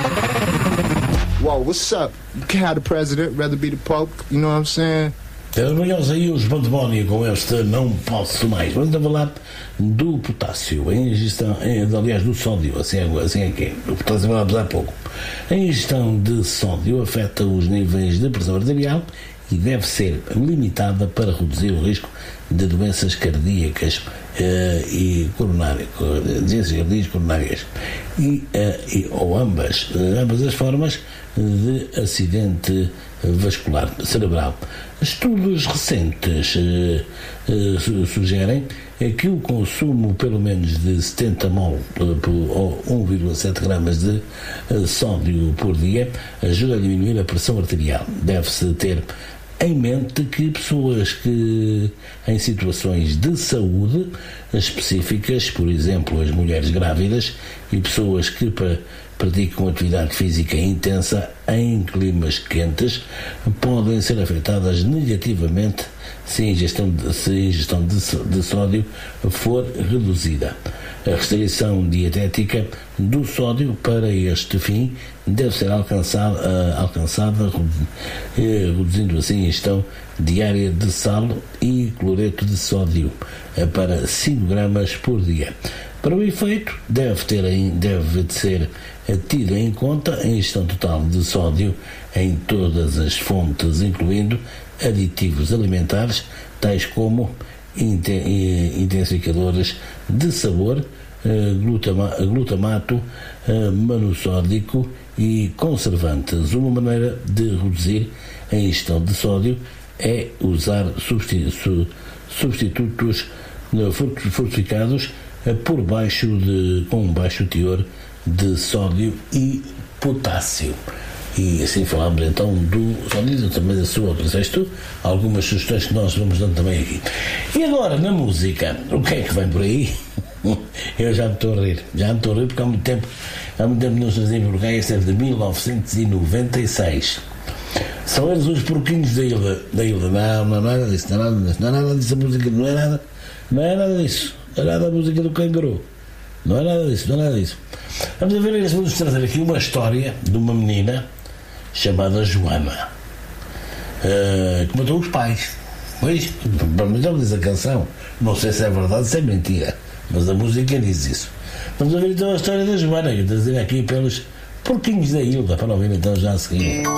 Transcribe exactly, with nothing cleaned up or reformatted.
Whoa, what's up? You can't have the president, rather be the Pope, you know what I'm saying? Nós aí os pandemónio com este não posso mais. Vamos falar do potássio, a ingestão, aliás do sódio, assim é, assim é que é. O potássio falamos há pouco. A ingestão de sódio afeta os níveis de pressão arterial e deve ser limitada para reduzir o risco de doenças cardíacas uh, e coronárias, doenças cardíacas coronarias e, uh, e ou ambas, uh, ambas as formas de acidente vascular cerebral. Estudos recentes uh, uh, sugerem que o consumo pelo menos de setenta mol uh, ou um vírgula sete gramas de uh, sódio por dia ajuda a diminuir a pressão arterial. Deve-se ter em mente que pessoas que em situações de saúde específicas, por exemplo as mulheres grávidas e pessoas que pra, praticam atividade física intensa em climas quentes, podem ser afetadas negativamente se a ingestão de, se a ingestão de, de sódio for reduzida. A restrição dietética do sódio para este fim deve ser alcançada, uh, alcançada reduzindo assim a ingestão diária de sal e cloreto de sódio uh, para cinco gramas por dia. Para o efeito, deve, ter, deve ser tida em conta a ingestão total de sódio em todas as fontes, incluindo aditivos alimentares, tais como intensificadores de sabor, glutama, glutamato monossódico e conservantes. Uma maneira de reduzir a ingestão de sódio é usar substitutos fortificados por baixo de, com um baixo teor de sódio e potássio. E assim falamos então do sódio, também da sua resto, algumas sugestões que nós vamos dando também aqui. E agora na música, o que é que vem por aí? Eu já me estou a rir, já me estou a rir porque há muito tempo, há muito tempo nos trazemos por cá, este é de mil novecentos e noventa e seis. São eles os porquinhos da ilha, da ilha. Não, não é nada disso, não é nada disso, não é nada disso, a música não é nada, não é nada disso, não é nada a música do Canguru. Não é nada disso, não é nada disso. Vamos a ver, vamos trazer aqui uma história de uma menina chamada Joana, uh, que matou os pais. Pois, para mim já diz a canção. Não sei se é verdade, se é mentira, mas a música diz isso. Vamos a ver então a história da Joana, que eu trazer aqui pelos porquinhos da ilha, para ouvir então já a seguir.